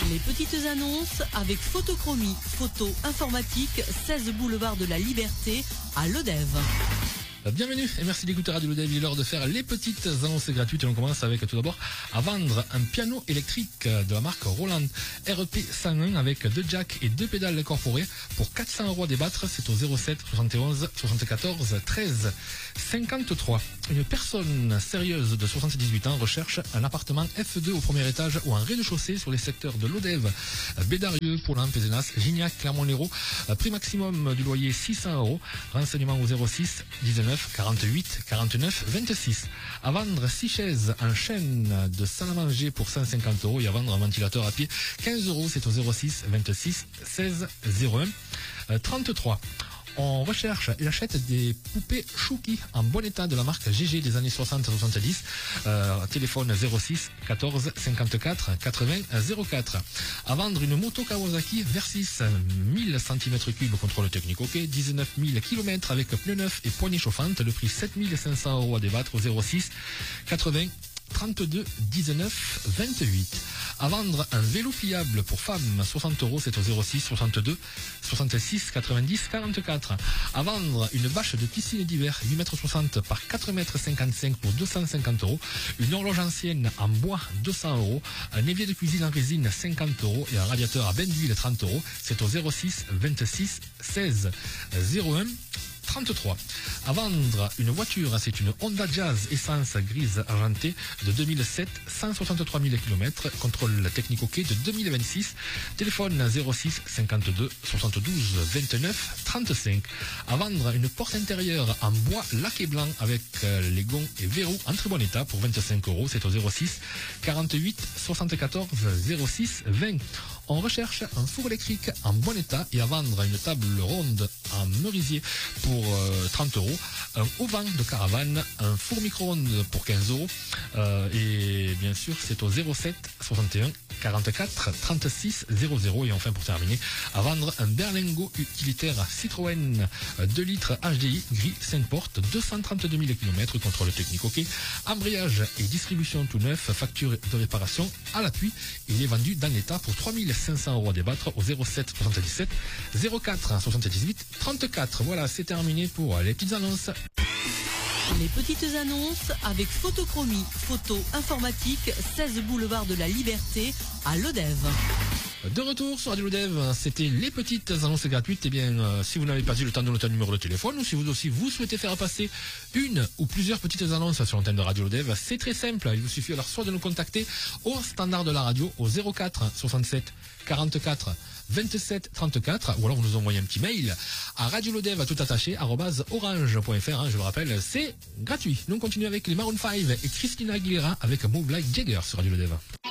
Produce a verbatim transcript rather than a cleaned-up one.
Les petites annonces avec Photochromie, photo informatique, seize boulevard de la Liberté à Lodève. Bienvenue et merci d'écouter Radio Lodève. Il est l'heure de faire les petites annonces gratuites et on commence avec tout d'abord à vendre un piano électrique de la marque Roland R P cent un avec deux jacks et deux pédales incorporées pour quatre cents euros à débattre. C'est au zéro sept soixante et onze soixante-quatorze treize cinquante-trois. Une personne sérieuse de soixante-dix-huit ans recherche un appartement F deux au premier étage ou un rez-de-chaussée sur les secteurs de Lodève, Bédarieux, Poulain, Pézenas, Gignac, Clermont-Lérault. Prix maximum du loyer six cents euros. Renseignement au zéro six dix-neuf quarante-huit quarante-neuf vingt-six. À vendre six chaises en chêne de salle à manger pour cent cinquante euros et à vendre un ventilateur à pied quinze euros. C'est au zéro six vingt-six seize zéro un trente-trois. On recherche et achète des poupées Chouki en bon état de la marque G G des années soixante soixante-dix. Euh, téléphone zéro six quatorze cinquante-quatre quatre-vingts zéro quatre. À vendre une moto Kawasaki Versys mille centimètres cubes contrôle technique OK, dix-neuf mille kilomètres avec pneus neufs et poignées chauffantes. Le prix sept mille cinq cents euros à débattre au zéro six quatre-vingts trente-deux dix-neuf vingt-huit. À vendre un vélo pliable pour femmes soixante euros, c'est au zéro six soixante-deux soixante-six quatre-vingt-dix quarante-quatre. À vendre une bâche de piscine d'hiver huit mètres soixante par quatre mètres cinquante-cinq pour deux cent cinquante euros. Une horloge ancienne en bois deux cents euros. Un évier de cuisine en résine cinquante euros et un radiateur à bain d'huile trente euros. C'est au zéro six vingt-six seize zéro un trente-trois. À vendre une voiture, c'est une Honda Jazz essence grise argentée de deux mille sept, cent soixante-trois mille kilomètres, contrôle technique OK de deux mille vingt-six, téléphone zéro six cinquante-deux soixante-douze vingt-neuf trente-cinq. À vendre une porte intérieure en bois laqué blanc avec euh, les gonds et verrous en très bon état pour vingt-cinq euros, c'est au zéro six quarante-huit soixante-quatorze zéro six vingt. On recherche un four électrique en bon état et à vendre une table ronde en merisier pour euh, trente euros, un auvent de caravane, un four micro-ondes pour quinze euros euh, et bien sûr c'est au zéro sept soixante et un quarante-quatre trente-six zéro zéro. Et enfin pour terminer, à vendre un berlingot utilitaire Citroën deux litres H D I gris cinq portes, deux cent trente-deux mille kilomètres, contrôle technique OK, embrayage et distribution tout neuf, facture de réparation à l'appui. Il est vendu dans l'état pour trois mille cinq cents euros à débattre au zéro sept soixante-dix-sept zéro quatre soixante-dix-huit trente-quatre. Voilà, c'est terminé pour les petites annonces. Les petites annonces avec Photochromie, photo informatique, seize boulevard de la Liberté à Lodève. De retour sur Radio Lodève, c'était les petites annonces gratuites. Et bien, euh, si vous n'avez pas eu le temps de noter un numéro de téléphone, ou si vous aussi vous souhaitez faire passer une ou plusieurs petites annonces sur l'antenne de Radio Lodève, c'est très simple. Il vous suffit alors soit de nous contacter au standard de la radio au zéro quatre soixante-sept quarante-quatre vingt-sept trente-quatre, ou alors vous nous envoyez un petit mail à radiolodève tout attaché arobase orange point fr. Hein, je vous rappelle, c'est gratuit. Nous on continue avec les Maroon cinq et Christina Aguilera avec Move Like Jagger sur Radio Lodève.